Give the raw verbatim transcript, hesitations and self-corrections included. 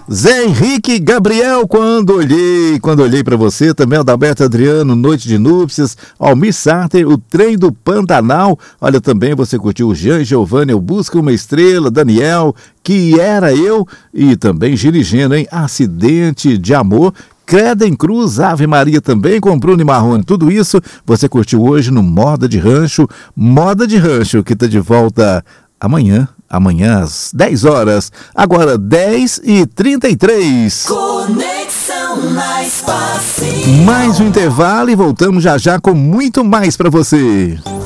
Zé Henrique Gabriel, quando olhei, quando olhei pra você, também Adalberto Adriano, Noite de Núpcias, Almir Sater, O Trem do Pantanal. Olha, também você curtiu o Jean Giovanni, Eu Busco Uma Estrela, Daniel, Que Era Eu, e também Girigendo, hein? Acidente de Amor. Creden Cruz, Ave Maria também, com Bruno e Marrone. Tudo isso você curtiu hoje no Moda de Rancho. Moda de Rancho, que tá de volta amanhã. Amanhã às dez horas. Agora dez e trinta e três. Conexão mais fácil. Mais um intervalo e voltamos já já com muito mais para você.